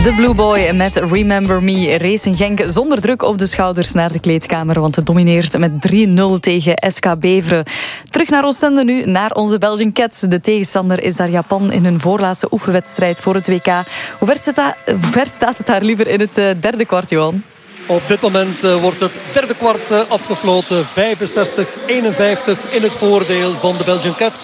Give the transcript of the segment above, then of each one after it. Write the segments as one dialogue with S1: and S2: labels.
S1: De Blue Boy met Remember Me race in Genk zonder druk op de schouders naar de kleedkamer, want het domineert met 3-0 tegen SK Beveren. Terug naar Oostende nu, naar onze Belgian Cats. De tegenstander is daar Japan in hun voorlaatste oefenwedstrijd voor het WK. Hoe ver staat het daar liever in het derde kwart, Johan?
S2: Op dit moment wordt het derde kwart afgefloten. 65-51 in het voordeel van de Belgian Cats.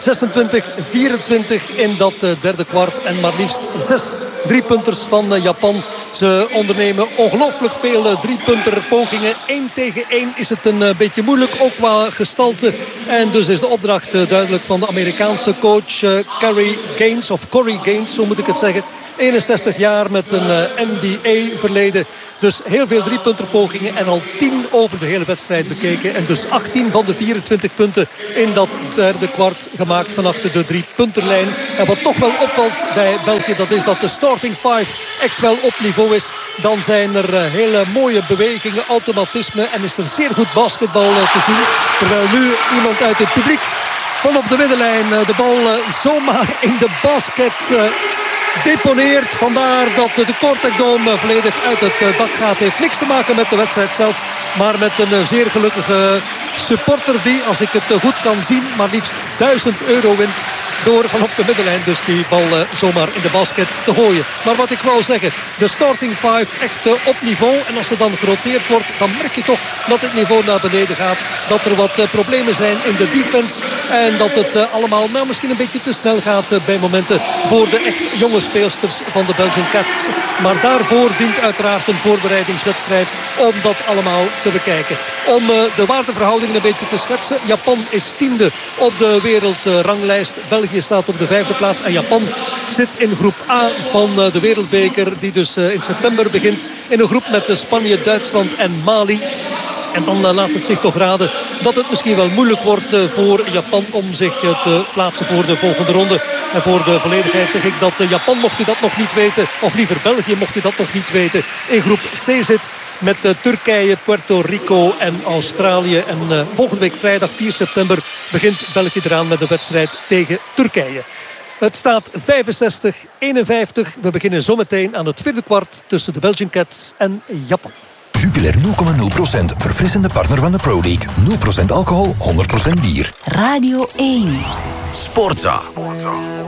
S2: 26-24 in dat derde kwart. En maar liefst 6 driepunters van Japan. Ze ondernemen ongelooflijk veel driepunter pogingen. 1 tegen 1 is het een beetje moeilijk, ook qua gestalte. En dus is de opdracht duidelijk van de Amerikaanse coach Corey Gaines, zo moet ik het zeggen. 61 jaar met een NBA-verleden. Dus heel veel driepunterpogingen en al 10 over de hele wedstrijd bekeken. En dus 18 van de 24 punten in dat derde kwart gemaakt van achter de driepunterlijn. En wat toch wel opvalt bij België, dat is dat de starting 5 echt wel op niveau is. Dan zijn er hele mooie bewegingen, automatisme en is er zeer goed basketbal te zien. Terwijl nu iemand uit het publiek van op de middenlijn de bal zomaar in de basket deponeert. Vandaar dat de Cortec Dome volledig uit het dak gaat. Heeft niks te maken met de wedstrijd zelf, maar met een zeer gelukkige supporter die, als ik het goed kan zien, maar liefst €1000 wint door van op de middenlijn dus die bal zomaar in de basket te gooien. Maar wat ik wou zeggen, de starting 5 echt op niveau. En als er dan geroteerd wordt, dan merk je toch dat het niveau naar beneden gaat. Dat er wat problemen zijn in de defense. En dat het allemaal misschien een beetje te snel gaat bij momenten voor de echt jonge speelsters van de Belgian Cats. Maar daarvoor dient uiteraard een voorbereidingswedstrijd om dat allemaal te bekijken. Om de waardeverhoudingen een beetje te schetsen. Japan is 10e op de wereldranglijst. België staat op de 5e plaats. En Japan zit in groep A van de wereldbeker. Die dus in september begint. In een groep met Spanje, Duitsland en Mali. En dan laat het zich toch raden dat het misschien wel moeilijk wordt voor Japan om zich te plaatsen voor de volgende ronde. En voor de volledigheid zeg ik dat Japan, mocht u dat nog niet weten, of liever België, mocht u dat nog niet weten, in groep C zit met Turkije, Puerto Rico en Australië. En volgende week vrijdag 4 september begint België eraan met de wedstrijd tegen Turkije. Het staat 65-51. We beginnen zometeen aan het vierde kwart tussen de Belgian Cats en Japan.
S3: Jupiler 0,0%, verfrissende partner van de Pro League. 0% alcohol, 100% bier.
S4: Radio 1.
S3: Sportza.